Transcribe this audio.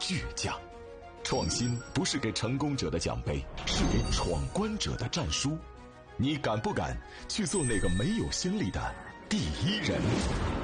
倔强。创新不是给成功者的奖杯，是给闯关者的战书。你敢不敢去做那个没有先例的第一人？